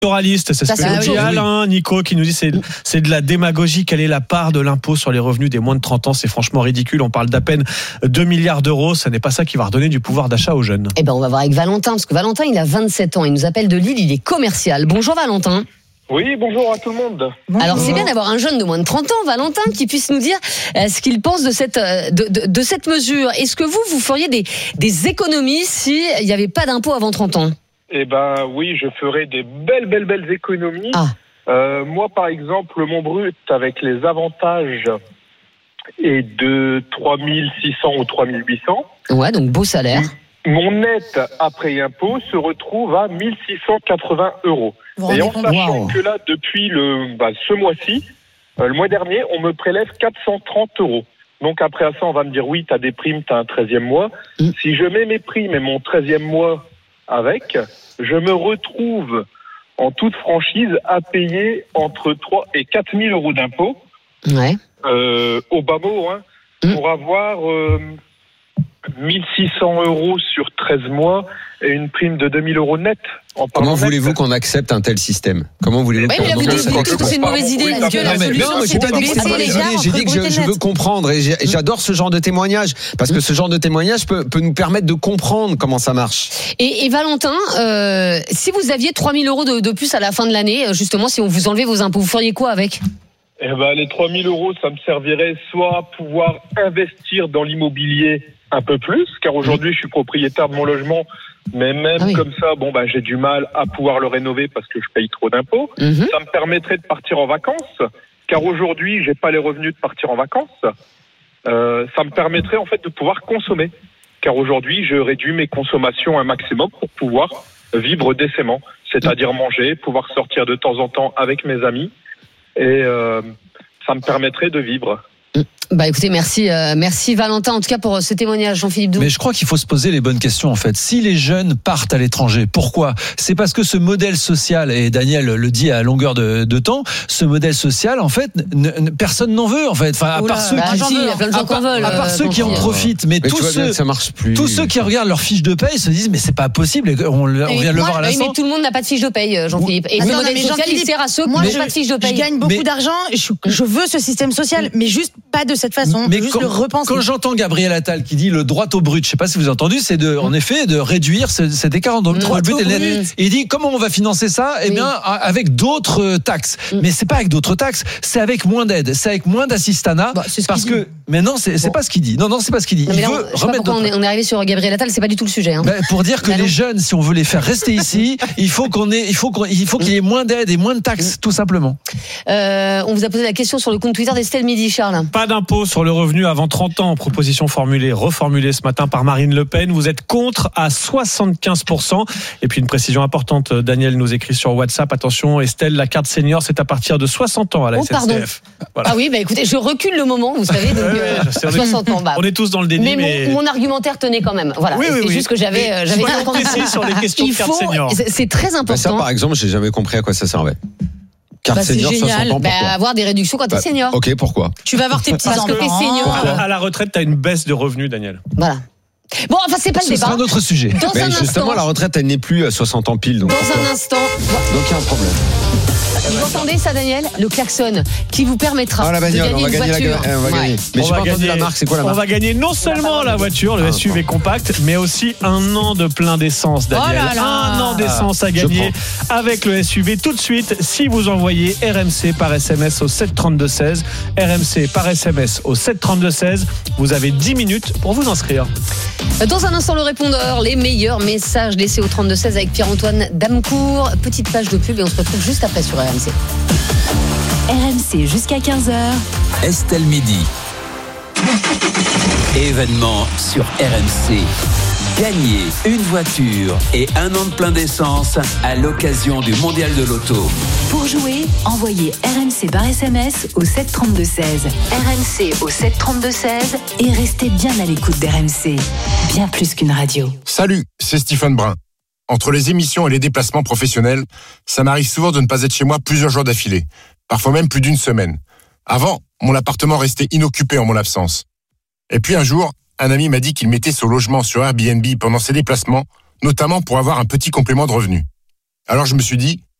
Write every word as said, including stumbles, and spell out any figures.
Moraliste, c'est ce que nous dit Alain, Nico qui nous dit c'est, c'est de la démagogie. Quelle est la part de l'impôt sur les revenus des moins de trente ans? C'est franchement ridicule. On parle d'à peine deux milliards d'euros. Ce n'est pas ça qui va redonner du pouvoir d'achat aux jeunes. Eh ben, on va voir avec Valentin, parce que Valentin, il a vingt-sept ans. Il nous appelle de Lille, il est commercial. Bonjour Valentin. Oui, bonjour à tout le monde. Bonjour. Alors c'est bien d'avoir un jeune de moins de trente ans, Valentin, qui puisse nous dire euh, ce qu'il pense de cette, euh, de, de, de cette mesure. Est-ce que vous, vous feriez des, des économies s'il n'y avait pas d'impôt avant trente ans? Eh ben oui, je ferais des belles, belles, belles économies. Ah. Euh, moi, par exemple, mon brut avec les avantages est de trois mille six cents ou trois mille huit cents. Ouais, donc beau salaire. Mon net après impôt se retrouve à mille six cent quatre-vingts euros. Et en sachant wow. que là, depuis le, bah, ce mois-ci, euh, le mois dernier, on me prélève quatre cent trente euros. Donc après ça, on va me dire oui, t'as des primes, t'as un treizième mois. Mm. Si je mets mes primes et mon treizième mois avec, je me retrouve en toute franchise à payer entre trois et quatre mille euros d'impôts. Ouais. Euh, au bas mot, hein, mm. pour avoir euh, mille six cents euros sur treize mois et une prime de deux mille euros net. Comment voulez-vous net. qu'on accepte un tel système? Comment voulez-vous ouais, qu'on accepte un tel système? C'est une mauvaise idée. Oui, que la solution, non, j'ai pas dit que c'est une mauvaise idée. J'ai dit que je, je veux comprendre et j'adore ce genre de témoignage parce que ce genre de témoignage peut, peut nous permettre de comprendre comment ça marche. Et, et Valentin, euh, si vous aviez trois mille euros de, de plus à la fin de l'année, justement, si on vous enlevait vos impôts, vous feriez quoi avec? Eh ben, les trois mille euros, ça me servirait soit à pouvoir investir dans l'immobilier un peu plus, car aujourd'hui, je suis propriétaire de mon logement, mais même ah oui. comme ça, bon, bah, j'ai du mal à pouvoir le rénover parce que je paye trop d'impôts. Mm-hmm. Ça me permettrait de partir en vacances, car aujourd'hui, j'ai pas les revenus de partir en vacances. Euh, ça me permettrait, en fait, de pouvoir consommer, car aujourd'hui, je réduis mes consommations un maximum pour pouvoir vivre décemment, c'est-à-dire manger, pouvoir sortir de temps en temps avec mes amis, et euh, ça me permettrait de vivre. Bah écoutez, merci, euh, merci Valentin en tout cas pour ce témoignage, Jean-Philippe Doux. Mais je crois qu'il faut se poser les bonnes questions en fait. Si les jeunes partent à l'étranger, pourquoi? C'est parce que ce modèle social, et Daniel le dit à longueur de, de temps, ce modèle social en fait, n- n- personne n'en veut en fait. Enfin, à Oula, part ceux bah, qui, si, il y a plein de gens qui en veulent. À part euh, ceux qui en profitent, mais, mais tous ceux, bien, ça marche plus. tous ceux qui regardent leur fiche de paye se disent mais c'est pas possible. On, on vient de le voir à l'instant. Mais tout le monde n'a pas de fiche de paye, Jean-Philippe. Et le modèle social, il sert à ceux qui n'ont pas de fiche de paye. Je gagne beaucoup d'argent, je veux ce système social, mais juste pas de cette façon. Mais juste le repenser. Quand j'entends Gabriel Attal qui dit le droit au brut, je sais pas si vous avez entendu, c'est de, en effet, de réduire ce, cet écart entre le brut et le net. Et il dit comment on va financer ça? Eh bien, avec d'autres taxes. Mm. Mais c'est pas avec d'autres taxes, c'est avec moins d'aide, c'est avec moins d'assistanat. Bah, parce que, mais non, c'est, c'est bon. pas ce qu'il dit. Non, non, c'est pas ce qu'il dit. Non, il là, veut on, remettre d'autres. On est, on est arrivé sur Gabriel Attal, c'est pas du tout le sujet. Hein. Ben, pour dire que bah, les jeunes, si on veut les faire rester ici, il faut qu'on ait, il faut qu'on, il faut qu'il y ait moins d'aide et moins de taxes, tout simplement. Euh, on vous a posé la question sur le compte Twitter d'Estelle Midi, Charles. Pas d'impôt sur le revenu avant trente ans. Proposition formulée, reformulée ce matin par Marine Le Pen. Vous êtes contre à soixante-quinze pour cent. Et puis une précision importante, Daniel nous écrit sur WhatsApp. Attention, Estelle, la carte senior, c'est à partir de soixante ans à la oh, S N C F. Voilà. Ah oui, bah écoutez, je recule le moment, vous savez, donc euh, sais, on soixante est, ans. Bah. On est tous dans le déni. Mais, mais... Mon, mon argumentaire tenait quand même. Voilà. Oui, oui, c'est oui. juste que j'avais, euh, j'avais bien précis sur les questions il de carte faut, senior. C'est, c'est très important. Bah ça, par exemple, j'ai jamais compris à quoi ça servait. Carte bah, senior, soixante ans, pourquoi? Bah, avoir des réductions quand bah, t'es senior. Ok, pourquoi? Tu vas avoir tes petits enfants. Parce que t'es senior. À la, à la retraite, t'as une baisse de revenus, Daniel. Voilà. Bon, enfin, c'est pas le Ce débat. C'est un autre sujet. Dans mais un justement, instant, la retraite, elle n'est plus à soixante ans pile. Donc dans pourquoi? un instant. Donc il y a un problème. Vous entendez ça, Daniel? Le klaxon qui vous permettra ah, la bagnole, de gagner on va une gagner voiture. La, on va gagner. Ouais. Mais on j'ai va pas gagner, entendu la marque. C'est quoi la marque? On va gagner non seulement la voiture, le ah, S U V compact, mais aussi un an de plein d'essence, Daniel. Oh là là. Un an d'essence à gagner avec le S U V tout de suite si vous envoyez R M C par S M S au sept trente-deux seize. R M C par S M S au sept trente-deux seize. Vous avez dix minutes pour vous inscrire. Dans un instant, le répondeur, les meilleurs messages laissés au trente-deux seize avec Pierre-Antoine Damecourt. Petite page de pub et on se retrouve juste après sur R M C. R M C jusqu'à quinze heures. Estelle Midi. Événement sur R M C. Gagnez une voiture et un an de plein d'essence à l'occasion du Mondial de l'Auto. Pour jouer, envoyez R M C par S M S au sept trente-deux seize. R M C au sept trente-deux seize et restez bien à l'écoute d'R M C. Bien plus qu'une radio. Salut, c'est Stephen Brun. Entre les émissions et les déplacements professionnels, ça m'arrive souvent de ne pas être chez moi plusieurs jours d'affilée. Parfois même plus d'une semaine. Avant, mon appartement restait inoccupé en mon absence. Et puis un jour, un ami m'a dit qu'il mettait son logement sur Airbnb pendant ses déplacements, notamment pour avoir un petit complément de revenu. Alors je me suis dit,